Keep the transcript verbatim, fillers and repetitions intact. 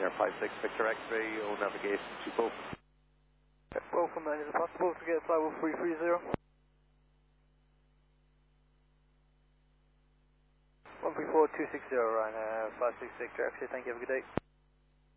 Ryanair five six Victor X-ray, O navigation to Pope. Welcome, and is it possible to get flight three three zero? one three four two six zero, Ryanair five six Victor X-ray, thank you, have a good day.